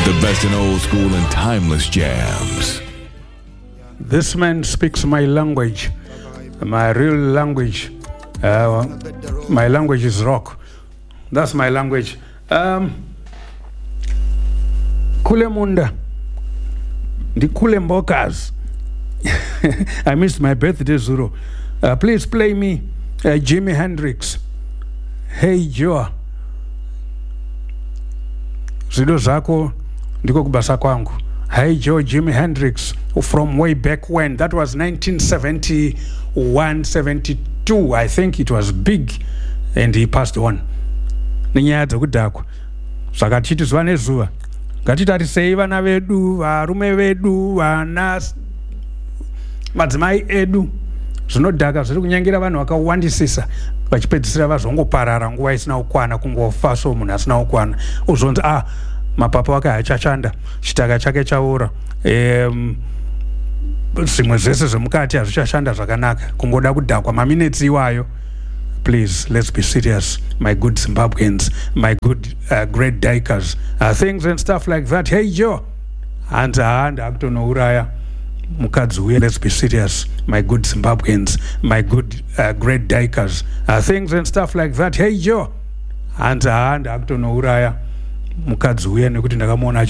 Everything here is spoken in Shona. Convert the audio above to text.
The best in old school and timeless jams. This man speaks my language, my real language. My language is rock. That's my language. Kule munda, ndi kule mbokas. I missed my birthday, Zuro. Please play me Jimi Hendrix. Hey Joe. Zido zako ndiko kubasa kwangu. Hey Joe, Jimi Hendrix from way back when. That was 1971, 72. I think it was big, and he passed on. Ninyaya dzekudhakwa. Saka tichiti zuva nezuva ngatitarisei vana vedu, varume vedu, vana madzimai edu. Zvinodhaka zviri kunyangira vanhu vakawandisisa vachipedzisira vazongoparara nguva isina kukwana, kungofa so munhu asina kukwana. Uzonzi mapapa wake haachashanda, chitaka chake chaora, zvimwe zvese zvemukati hazvichashanda zvakanaka, kungoda kudhakwa maminutes iwayo. Please, let's be serious, my good Zimbabweans, my good great dikers, things and stuff like that. Hey Joe, and akutonouraya mukadzi uye. Let's be serious, my good Zimbabweans, my good great dikers, things and stuff like that. Hey Joe, and akutonouraya mukadzi uye nekuti ndakamuona